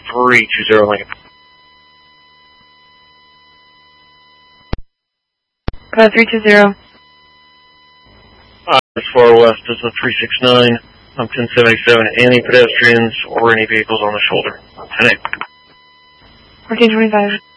320 Lincoln. Code 320. As far west as the 369. I'm 1077. Any pedestrians or any vehicles on the shoulder. 10-8. 1425.